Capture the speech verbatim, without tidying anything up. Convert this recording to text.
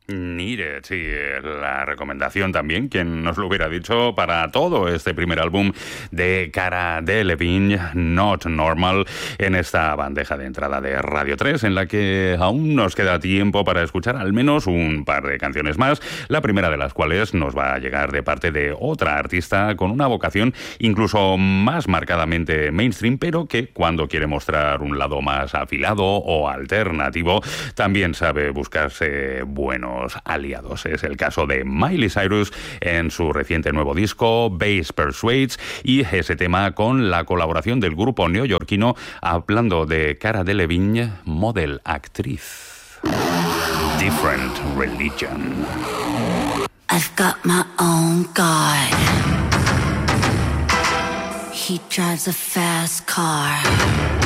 Need It, sí, la recomendación también, quien nos lo hubiera dicho, para todo este primer álbum de Cara Delevingne, Not Normal, en esta bandeja de entrada de Radio tres, en la que aún nos queda tiempo para escuchar al menos un par de canciones más, la primera de las cuales nos va a llegar de parte de otra artista con una vocación incluso más marcadamente mainstream, pero que cuando quiere mostrar un lado más afilado o alternativo, también sabe buscarse buenos aliados. Es el caso de Miley Cyrus en su reciente nuevo disco Bass Persuades, y ese tema con la colaboración del grupo neoyorquino, hablando de Cara Delevingne, model actriz. Different Religion. I've got my own God. He drives a fast car.